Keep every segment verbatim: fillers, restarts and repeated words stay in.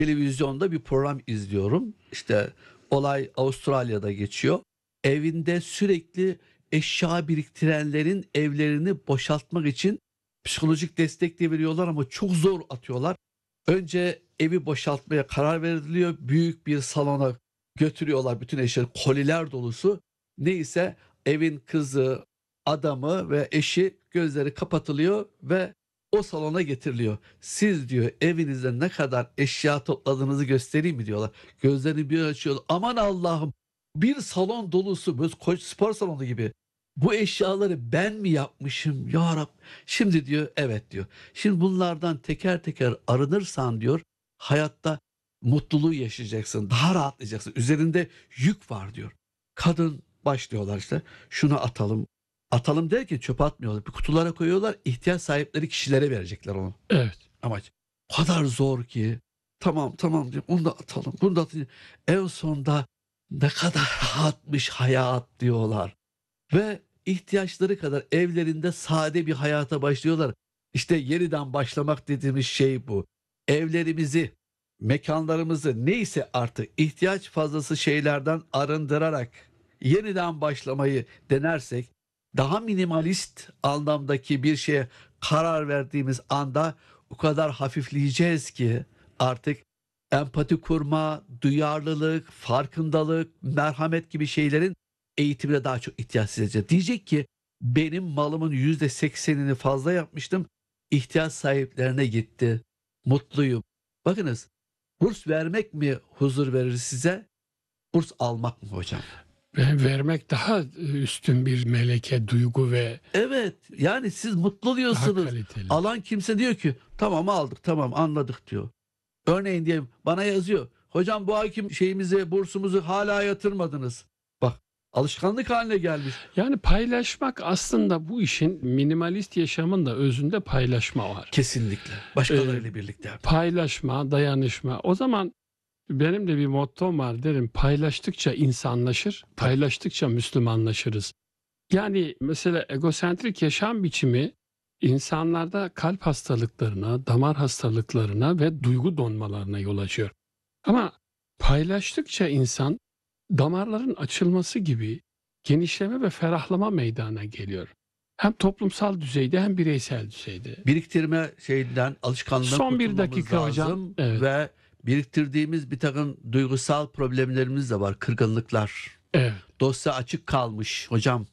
televizyonda bir program izliyorum. İşte olay Avustralya'da geçiyor. Evinde sürekli eşya biriktirenlerin evlerini boşaltmak için psikolojik destek de veriyorlar ama çok zor atıyorlar. Önce evi boşaltmaya karar veriliyor. Büyük bir salona götürüyorlar bütün eşyaları, koliler dolusu. Neyse evin kızı, adamı ve eşi gözleri kapatılıyor ve o salona getiriliyor. Siz diyor evinizde ne kadar eşya topladığınızı göstereyim mi diyorlar. Gözlerini bir açıyor. Aman Allah'ım, bir salon dolusu, böyle koç spor salonu gibi. Bu eşyaları ben mi yapmışım ya Rab? Şimdi diyor evet diyor. Şimdi bunlardan teker teker arınırsan diyor hayatta mutluluğu yaşayacaksın. Daha rahatlayacaksın. Üzerinde yük var diyor. Kadın başlıyorlar işte şunu atalım. Atalım derken çöpe atmıyorlar. Bir kutulara koyuyorlar. İhtiyaç sahipleri kişilere verecekler onu. Evet. Amaç o kadar zor ki. Tamam tamam diyor. Onu da atalım. Bunu da atalım. En sonunda ne kadar rahatmış hayat diyorlar. Ve ihtiyaçları kadar evlerinde sade bir hayata başlıyorlar. İşte yeniden başlamak dediğimiz şey bu. Evlerimizi, mekanlarımızı neyse artık ihtiyaç fazlası şeylerden arındırarak yeniden başlamayı denersek, daha minimalist anlamdaki bir şeye karar verdiğimiz anda o kadar hafifleyeceğiz ki artık empati kurma, duyarlılık, farkındalık, merhamet gibi şeylerin eğitimine daha çok ihtiyaç hissedeceğiz. Diyecek ki benim malımın yüzde seksenini fazla yapmıştım. İhtiyaç sahiplerine gitti. Mutluyum. Bakınız, burs vermek mi huzur verir size? Burs almak mı hocam? Ve vermek daha üstün bir meleke, duygu ve Evet, yani siz mutlu daha oluyorsunuz. kaliteli. Alan kimse diyor ki tamam aldık, tamam anladık diyor. Örneğin diyelim bana yazıyor. Hocam bu ayki şeyimizi, bursumuzu hala yatırmadınız. Bak, alışkanlık haline gelmiş. Yani paylaşmak aslında bu işin minimalist yaşamın da özünde paylaşma var. Kesinlikle. Başkalarıyla birlikte. Paylaşma, dayanışma. O zaman benim de bir mottom var, derim paylaştıkça insanlaşır, paylaştıkça Müslümanlaşırız. Yani mesela egosentrik yaşam biçimi insanlarda kalp hastalıklarına, damar hastalıklarına ve duygu donmalarına yol açıyor. Ama paylaştıkça insan damarların açılması gibi genişleme ve ferahlama meydana geliyor. Hem toplumsal düzeyde hem bireysel düzeyde. Biriktirme şeyinden, alışkanlığından Son bir kurtulmamız dakika lazım. hocam. Evet. Ve biriktirdiğimiz bir takım duygusal problemlerimiz de var. Kırgınlıklar. Evet. Dosya açık kalmış hocam.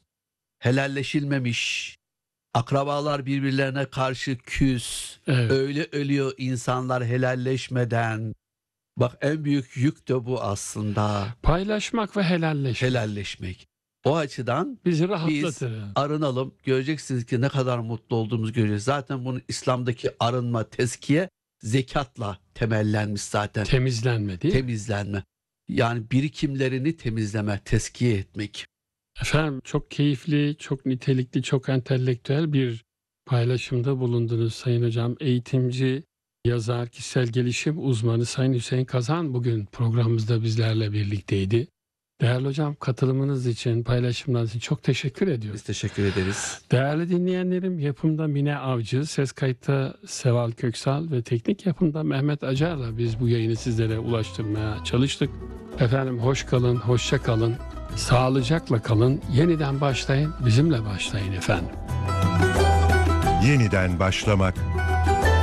Helalleşilmemiş. Akrabalar birbirlerine karşı küs. Evet. Öyle ölüyor insanlar helalleşmeden. Bak, en büyük yük de bu aslında. Paylaşmak ve helalleşmek. Helalleşmek. O açıdan Bizi biz rahatlatır. arınalım. Göreceksiniz ki ne kadar mutlu olduğumuzu göreceğiz. Zaten bunun İslam'daki arınma, tezkiye zekatla temellenmiş zaten. Temizlenme değil mi? Temizlenme. Yani birikimlerini temizleme, tezkiye etmek. Efendim çok keyifli, çok nitelikli, çok entelektüel bir paylaşımda bulundunuz Sayın Hocam. Eğitimci, yazar, kişisel gelişim uzmanı Sayın Hüseyin Kazan bugün programımızda bizlerle birlikteydi. Değerli hocam, katılımınız için, paylaşımlarınız için çok teşekkür ediyoruz. Biz teşekkür ederiz. Değerli dinleyenlerim, yapımda Mine Avcı, ses kayıtta Seval Köksal ve teknik yapımda Mehmet Acar'la biz bu yayını sizlere ulaştırmaya çalıştık. Efendim hoş kalın, hoşça kalın, sağlıcakla kalın, yeniden başlayın, bizimle başlayın efendim. Yeniden başlamak